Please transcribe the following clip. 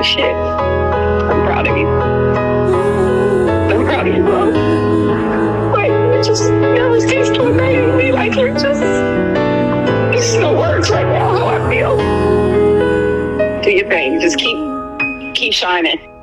shit. I'm proud of you. I'm proud of you, bro. Like, you just, it seems so great to me. Like, you're just, there's no words right now how I feel. Do your thing. Just keep shining.